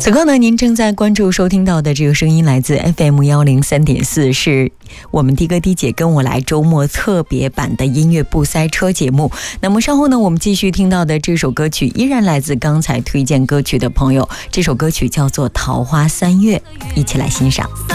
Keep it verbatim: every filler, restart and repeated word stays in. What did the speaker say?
此刻呢，您正在关注收听到的这个声音来自 F M 一零三点四，是我们的哥的姐跟我来周末特别版的音乐不塞车节目。那么稍后呢，我们继续听到的这首歌曲依然来自刚才推荐歌曲的朋友，这首歌曲叫做《桃花三月》，一起来欣赏。